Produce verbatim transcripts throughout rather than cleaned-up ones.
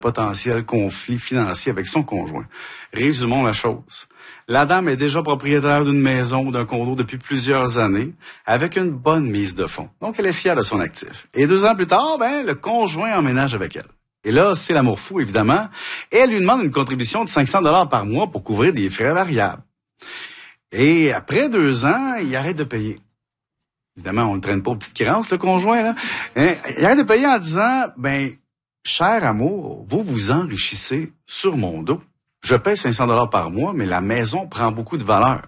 potentiel conflit financier avec son conjoint. Résumons la chose. La dame est déjà propriétaire d'une maison ou d'un condo depuis plusieurs années, avec une bonne mise de fonds. Donc, elle est fière de son actif. Et deux ans plus tard, ben, le conjoint emménage avec elle. Et là, c'est l'amour fou, évidemment. Et elle lui demande une contribution de cinq cents dollars par mois pour couvrir des frais variables. Et après deux ans, il arrête de payer. Évidemment, on ne le traîne pas aux petites créances, le conjoint, là. Et il arrête de payer en disant, ben, cher amour, vous vous enrichissez sur mon dos. Je paie cinq cents dollars par mois, mais la maison prend beaucoup de valeur.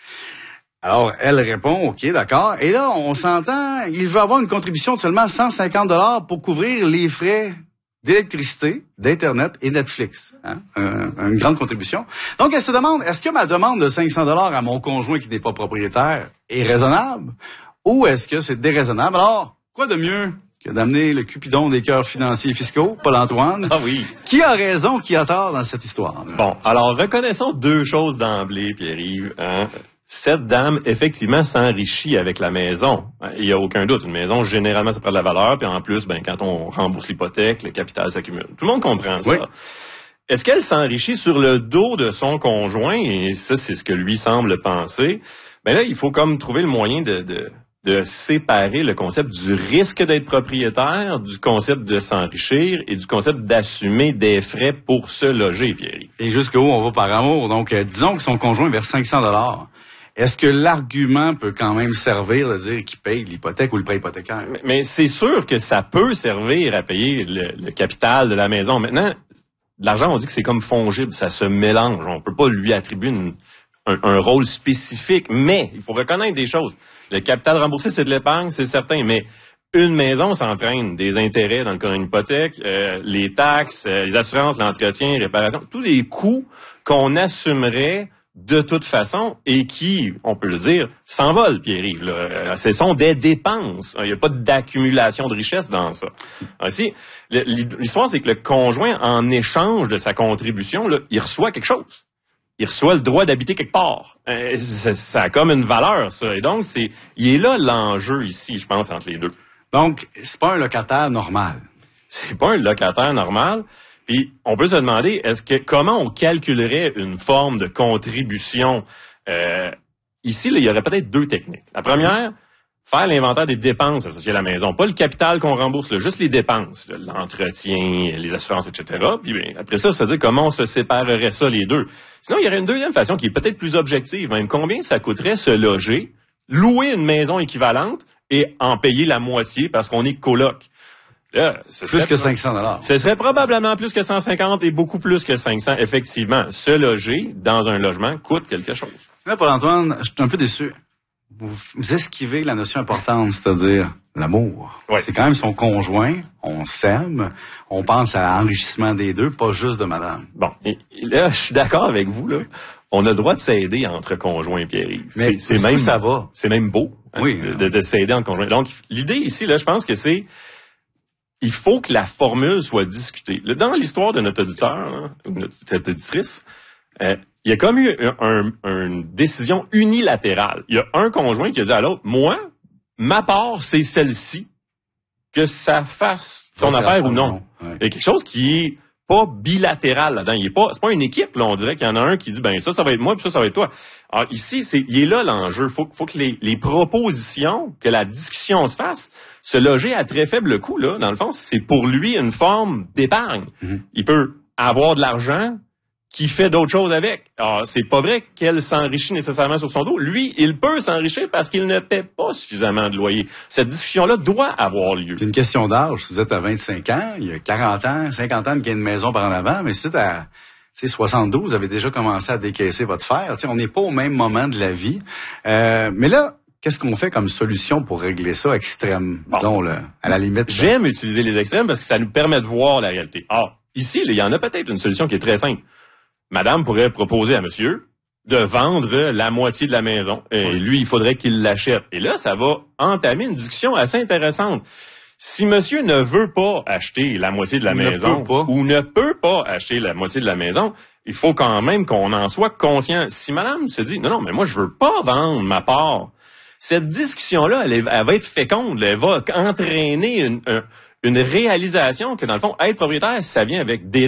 Alors, elle répond, OK, d'accord. Et là, on s'entend, il veut avoir une contribution de seulement cent cinquante dollars pour couvrir les frais d'électricité, d'Internet et Netflix. Hein? Euh, une grande contribution. Donc, elle se demande, est-ce que ma demande de cinq cents dollars à mon conjoint qui n'est pas propriétaire est raisonnable? Ou est-ce que c'est déraisonnable? Alors, quoi de mieux que d'amener le Cupidon des cœurs financiers et fiscaux, Paul-Antoine? Ah oui. Qui a raison, qui a tort dans cette histoire? Bon, alors reconnaissons deux choses d'emblée, Pierre-Yves. Hein? Cette dame, effectivement, s'enrichit avec la maison. Il n'y a aucun doute. Une maison, généralement, ça prend de la valeur. Puis en plus, ben, quand on rembourse l'hypothèque, le capital s'accumule. Tout le monde comprend ça. Oui. Est-ce qu'elle s'enrichit sur le dos de son conjoint? Et ça, c'est ce que lui semble penser. Ben là, il faut comme trouver le moyen de... de de séparer le concept du risque d'être propriétaire, du concept de s'enrichir et du concept d'assumer des frais pour se loger, Pierre. Et jusqu'où on va par amour. Donc, euh, disons que son conjoint verse cinq cents dollars. Est-ce que l'argument peut quand même servir de dire qu'il paye l'hypothèque ou le prêt hypothécaire? Mais, mais c'est sûr que ça peut servir à payer le, le capital de la maison. Maintenant, l'argent, on dit que c'est comme fongible, ça se mélange. On peut pas lui attribuer une, un, un rôle spécifique, mais il faut reconnaître des choses. Le capital remboursé, c'est de l'épargne, c'est certain, mais une maison s'entraîne des intérêts dans le cas d'une hypothèque, euh, les taxes, euh, les assurances, l'entretien, les réparations, tous les coûts qu'on assumerait de toute façon et qui, on peut le dire, s'envolent, Pierre-Yves. Là. Ce sont des dépenses. Il n'y a pas d'accumulation de richesse dans ça. Ainsi, l'histoire, c'est que le conjoint, en échange de sa contribution, là, il reçoit quelque chose. Il reçoit le droit d'habiter quelque part. Euh, ça, ça a comme une valeur, ça. Et donc, c'est, il est là l'enjeu ici, je pense, entre les deux. Donc, c'est pas un locataire normal. C'est pas un locataire normal. Puis, on peut se demander, est-ce que comment on calculerait une forme de contribution? Euh, ici, là, il y aurait peut-être deux techniques. La première, faire l'inventaire des dépenses associées à la maison. Pas le capital qu'on rembourse, là, juste les dépenses, là, l'entretien, les assurances, et cetera. Puis bien, après ça, ça veut dire comment on se séparerait ça, les deux. Sinon, il y aurait une deuxième façon qui est peut-être plus objective. Même combien ça coûterait se loger, louer une maison équivalente et en payer la moitié parce qu'on est coloc. Là, ce plus que cinq cents dollars. Ce serait probablement plus que cent cinquante et beaucoup plus que cinq cents. Effectivement, se loger dans un logement coûte quelque chose. Là, Paul-Antoine, je suis un peu déçu. Vous, vous esquivez la notion importante, c'est-à-dire l'amour. Ouais. C'est quand même son conjoint, on s'aime, on pense à l'enrichissement des deux, pas juste de madame. Bon, et, et là, je suis d'accord avec vous, là. On a le droit de s'aider entre conjoints, Pierre-Yves. Mais c'est, c'est même ça va. C'est même beau, hein, oui, de, de, de s'aider entre conjoints. Donc, l'idée ici, là, je pense que c'est il faut que la formule soit discutée. Dans l'histoire de notre auditeur, hein, notre auditrice, euh, il y a comme eu un, un, une décision unilatérale. Il y a un conjoint qui a dit à l'autre, moi, ma part, c'est celle-ci, que ça fasse ton affaire ou non. Ouais. Il y a quelque chose qui est pas bilatéral là-dedans. Il est pas, c'est pas une équipe, là. On dirait qu'il y en a un qui dit, ben, ça, ça va être moi, puis ça, ça va être toi. Alors, ici, c'est, il est là l'enjeu. Faut, faut que les, les propositions, que la discussion se fasse, se loger à très faible coût, là. Dans le fond, c'est pour lui une forme d'épargne. Mm-hmm. Il peut avoir de l'argent qui fait d'autres choses avec. Alors, c'est pas vrai qu'elle s'enrichit nécessairement sur son dos. Lui, il peut s'enrichir parce qu'il ne paie pas suffisamment de loyer. Cette discussion-là doit avoir lieu. C'est une question d'âge. Si vous êtes à vingt-cinq ans, il y a quarante ans, cinquante ans de gain de maison par en avant, mais si vous êtes à soixante-douze, vous avez déjà commencé à décaisser votre fer. T'sais, on n'est pas au même moment de la vie. Euh, mais là, qu'est-ce qu'on fait comme solution pour régler ça extrême, bon. disons, là, à la limite? J'aime là. utiliser les extrêmes parce que ça nous permet de voir la réalité. Ah, ici, là, il y en a peut-être une solution qui est très simple. Madame pourrait proposer à monsieur de vendre la moitié de la maison. Et oui. lui, il faudrait qu'il l'achète. Et là, ça va entamer une discussion assez intéressante. Si monsieur ne veut pas acheter la moitié de la ou maison ne peut pas. ou ne peut pas acheter la moitié de la maison, il faut quand même qu'on en soit conscient. Si madame se dit, non, non, mais moi, je veux pas vendre ma part, cette discussion-là, elle, est, elle va être féconde. Elle va entraîner une, un, une réalisation que, dans le fond, être propriétaire, ça vient avec des